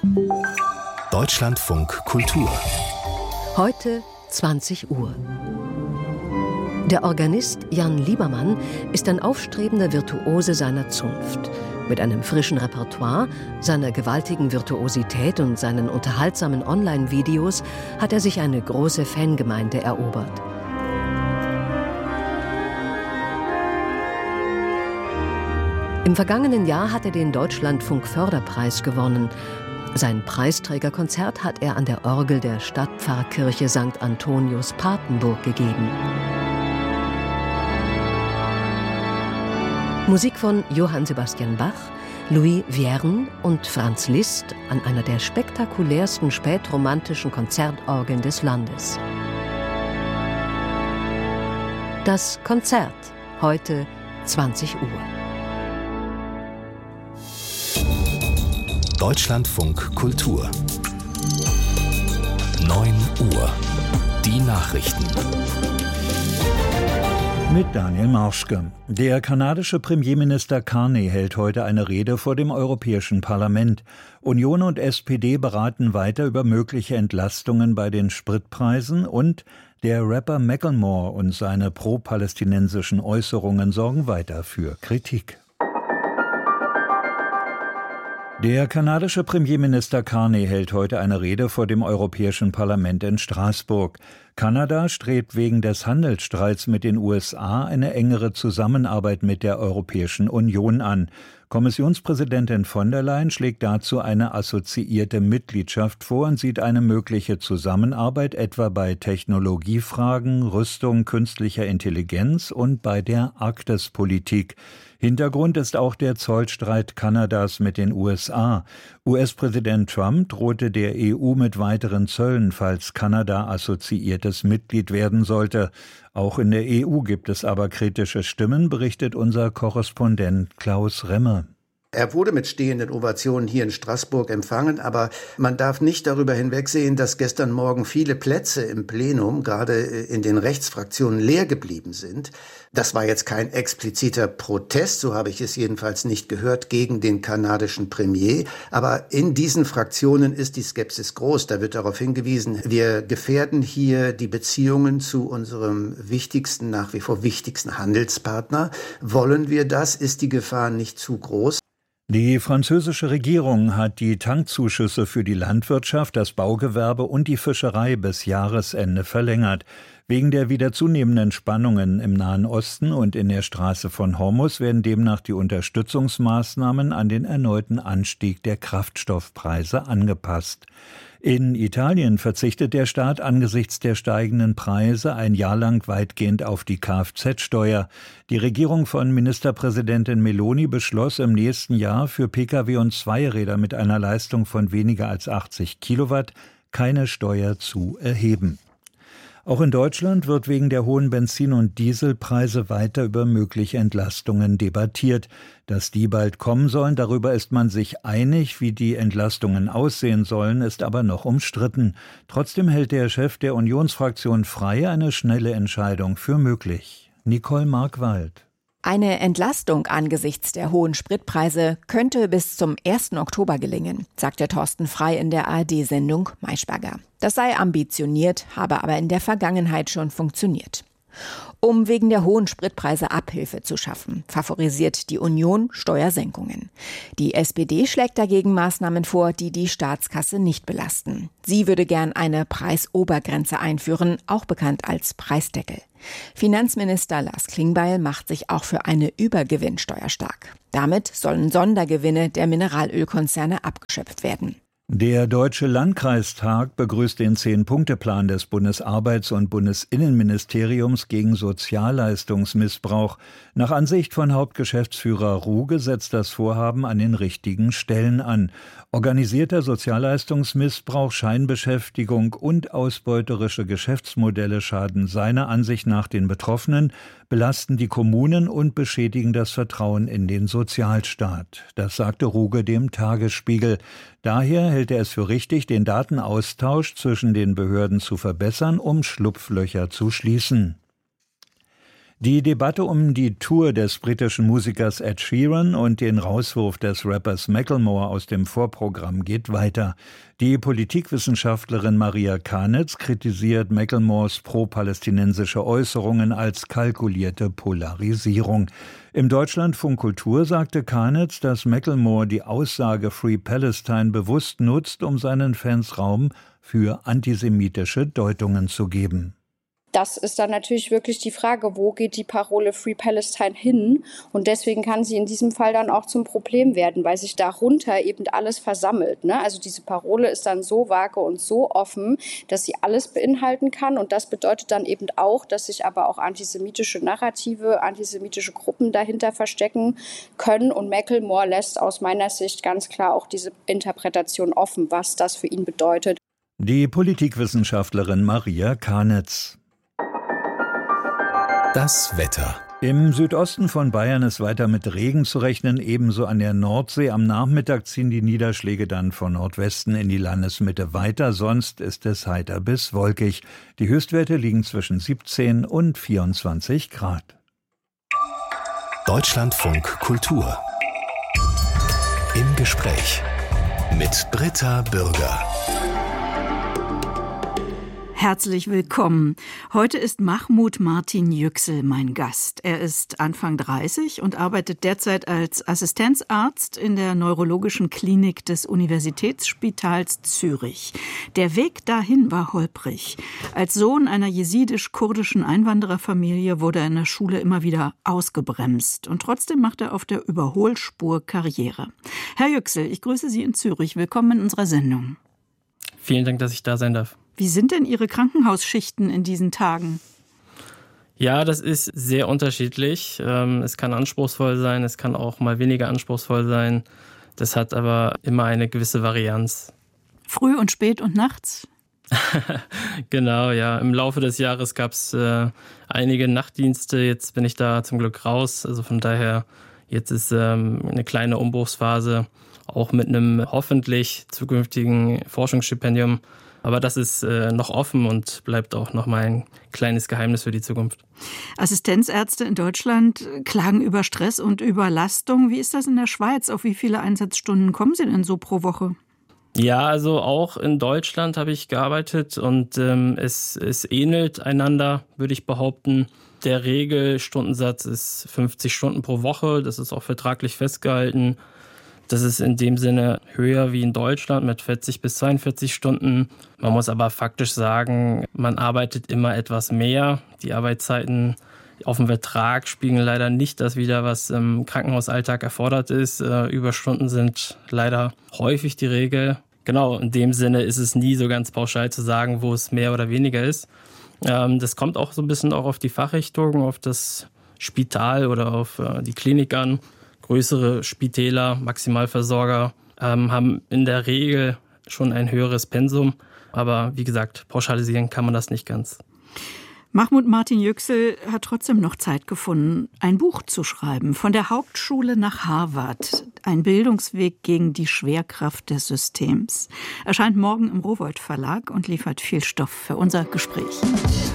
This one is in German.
Deutschlandfunk Kultur. Heute 20 Uhr. Der Organist Jan Liebermann ist ein aufstrebender Virtuose seiner Zunft. Mit einem frischen Repertoire, seiner gewaltigen Virtuosität und seinen unterhaltsamen Online-Videos hat er sich eine große Fangemeinde erobert. Im vergangenen Jahr hat er den Deutschlandfunk-Förderpreis gewonnen. Sein Preisträgerkonzert hat er an der Orgel der Stadtpfarrkirche St. Antonius Papenburg gegeben. Musik von Johann Sebastian Bach, Louis Vierne und Franz Liszt an einer der spektakulärsten spätromantischen Konzertorgeln des Landes. Das Konzert, heute 20 Uhr. Deutschlandfunk Kultur. 9 Uhr. Die Nachrichten. Mit Daniel Marschke. Der kanadische Premierminister Carney hält heute eine Rede vor dem Europäischen Parlament. Union und SPD beraten weiter über mögliche Entlastungen bei den Spritpreisen und der Rapper Macklemore und seine pro-palästinensischen Äußerungen sorgen weiter für Kritik. Der kanadische Premierminister Carney hält heute eine Rede vor dem Europäischen Parlament in Straßburg. Kanada strebt wegen des Handelsstreits mit den USA eine engere Zusammenarbeit mit der Europäischen Union an. Kommissionspräsidentin von der Leyen schlägt dazu eine assoziierte Mitgliedschaft vor und sieht eine mögliche Zusammenarbeit etwa bei Technologiefragen, Rüstung, künstlicher Intelligenz und bei der Arktispolitik. Hintergrund ist auch der Zollstreit Kanadas mit den USA. US-Präsident Trump drohte der EU mit weiteren Zöllen, falls Kanada assoziiertes Mitglied werden sollte. Auch in der EU gibt es aber kritische Stimmen, berichtet unser Korrespondent Klaus Remme. Er wurde mit stehenden Ovationen hier in Straßburg empfangen, aber man darf nicht darüber hinwegsehen, dass gestern Morgen viele Plätze im Plenum, gerade in den Rechtsfraktionen, leer geblieben sind. Das war jetzt kein expliziter Protest, so habe ich es jedenfalls nicht gehört, gegen den kanadischen Premier. Aber in diesen Fraktionen ist die Skepsis groß. Da wird darauf hingewiesen, wir gefährden hier die Beziehungen zu unserem wichtigsten, nach wie vor wichtigsten Handelspartner. Wollen wir das? Ist die Gefahr nicht zu groß? Die französische Regierung hat die Tankzuschüsse für die Landwirtschaft, das Baugewerbe und die Fischerei bis Jahresende verlängert. Wegen der wieder zunehmenden Spannungen im Nahen Osten und in der Straße von Hormuz werden demnach die Unterstützungsmaßnahmen an den erneuten Anstieg der Kraftstoffpreise angepasst. In Italien verzichtet der Staat angesichts der steigenden Preise ein Jahr lang weitgehend auf die Kfz-Steuer. Die Regierung von Ministerpräsidentin Meloni beschloss im nächsten Jahr für Pkw und Zweiräder mit einer Leistung von weniger als 80 Kilowatt keine Steuer zu erheben. Auch in Deutschland wird wegen der hohen Benzin- und Dieselpreise weiter über mögliche Entlastungen debattiert. Dass die bald kommen sollen, darüber ist man sich einig. Wie die Entlastungen aussehen sollen, ist aber noch umstritten. Trotzdem hält der Chef der Unionsfraktion Frei eine schnelle Entscheidung für möglich. Nicole Markwald. Eine Entlastung angesichts der hohen Spritpreise könnte bis zum 1. Oktober gelingen, sagte Thorsten Frey in der ARD-Sendung Maischberger. Das sei ambitioniert, habe aber in der Vergangenheit schon funktioniert. Um wegen der hohen Spritpreise Abhilfe zu schaffen, favorisiert die Union Steuersenkungen. Die SPD schlägt dagegen Maßnahmen vor, die die Staatskasse nicht belasten. Sie würde gern eine Preisobergrenze einführen, auch bekannt als Preisdeckel. Finanzminister Lars Klingbeil macht sich auch für eine Übergewinnsteuer stark. Damit sollen Sondergewinne der Mineralölkonzerne abgeschöpft werden. Der Deutsche Landkreistag begrüßt den 10-Punkte-Plan des Bundesarbeits- und Bundesinnenministeriums gegen Sozialleistungsmissbrauch. Nach Ansicht von Hauptgeschäftsführer Ruge setzt das Vorhaben an den richtigen Stellen an. Organisierter Sozialleistungsmissbrauch, Scheinbeschäftigung und ausbeuterische Geschäftsmodelle schaden seiner Ansicht nach den Betroffenen, belasten die Kommunen und beschädigen das Vertrauen in den Sozialstaat. Das sagte Ruge dem Tagesspiegel. Daher hält er es für richtig, den Datenaustausch zwischen den Behörden zu verbessern, um Schlupflöcher zu schließen. Die Debatte um die Tour des britischen Musikers Ed Sheeran und den Rauswurf des Rappers Macklemore aus dem Vorprogramm geht weiter. Die Politikwissenschaftlerin Maria Kanitz kritisiert Macklemores pro-palästinensische Äußerungen als kalkulierte Polarisierung. Im Deutschlandfunk Kultur sagte Kanitz, dass Macklemore die Aussage Free Palestine bewusst nutzt, um seinen Fans Raum für antisemitische Deutungen zu geben. Das ist dann natürlich wirklich die Frage, wo geht die Parole Free Palestine hin? Und deswegen kann sie in diesem Fall dann auch zum Problem werden, weil sich darunter eben alles versammelt, ne? Also diese Parole ist dann so vage und so offen, dass sie alles beinhalten kann. Und das bedeutet dann eben auch, dass sich aber auch antisemitische Narrative, antisemitische Gruppen dahinter verstecken können. Und Macklemore lässt aus meiner Sicht ganz klar auch diese Interpretation offen, was das für ihn bedeutet. Die Politikwissenschaftlerin Maria Kanitz. Das Wetter. Im Südosten von Bayern ist weiter mit Regen zu rechnen, ebenso an der Nordsee. Am Nachmittag ziehen die Niederschläge dann von Nordwesten in die Landesmitte weiter, sonst ist es heiter bis wolkig. Die Höchstwerte liegen zwischen 17 und 24 Grad. Deutschlandfunk Kultur. Im Gespräch mit Britta Bürger. Herzlich willkommen. Heute ist Mahmoud Martin Yüksel mein Gast. Er ist Anfang 30 und arbeitet derzeit als Assistenzarzt in der neurologischen Klinik des Universitätsspitals Zürich. Der Weg dahin war holprig. Als Sohn einer jesidisch-kurdischen Einwandererfamilie wurde er in der Schule immer wieder ausgebremst. Und trotzdem macht er auf der Überholspur Karriere. Herr Yüksel, ich grüße Sie in Zürich. Willkommen in unserer Sendung. Vielen Dank, dass ich da sein darf. Wie sind denn Ihre Krankenhausschichten in diesen Tagen? Ja, das ist sehr unterschiedlich. Es kann anspruchsvoll sein, es kann auch mal weniger anspruchsvoll sein. Das hat aber immer eine gewisse Varianz. Früh und spät und nachts? Genau, ja. Im Laufe des Jahres gab es einige Nachtdienste. Jetzt bin ich da zum Glück raus. Also von daher, jetzt ist eine kleine Umbruchsphase, auch mit einem hoffentlich zukünftigen Forschungsstipendium. Aber das ist noch offen und bleibt auch noch mal ein kleines Geheimnis für die Zukunft. Assistenzärzte in Deutschland klagen über Stress und Überlastung. Wie ist das in der Schweiz? Auf wie viele Einsatzstunden kommen Sie denn so pro Woche? Ja, also auch in Deutschland habe ich gearbeitet und es ähnelt einander, würde ich behaupten. Der Regelstundensatz ist 50 Stunden pro Woche. Das ist auch vertraglich festgehalten. Das ist in dem Sinne höher wie in Deutschland mit 40 bis 42 Stunden. Man muss aber faktisch sagen, man arbeitet immer etwas mehr. Die Arbeitszeiten auf dem Vertrag spiegeln leider nicht das wider, was im Krankenhausalltag erfordert ist. Überstunden sind leider häufig die Regel. Genau, in dem Sinne ist es nie so ganz pauschal zu sagen, wo es mehr oder weniger ist. Das kommt auch so ein bisschen auch auf die Fachrichtung, auf das Spital oder auf die Klinik an. Größere Spitäler, Maximalversorger haben in der Regel schon ein höheres Pensum. Aber wie gesagt, pauschalisieren kann man das nicht ganz. Mahmoud Martin Yüksel hat trotzdem noch Zeit gefunden, ein Buch zu schreiben. Von der Hauptschule nach Harvard. Ein Bildungsweg gegen die Schwerkraft des Systems. Erscheint morgen im Rowohlt Verlag und liefert viel Stoff für unser Gespräch.